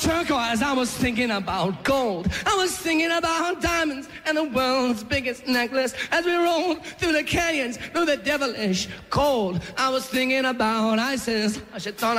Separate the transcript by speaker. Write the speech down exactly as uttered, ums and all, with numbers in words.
Speaker 1: turquoise, I was thinking about gold. I was thinking about diamonds and the world's biggest necklace. As we rolled through the canyons, through the devilish cold, I was thinking about Isis. I should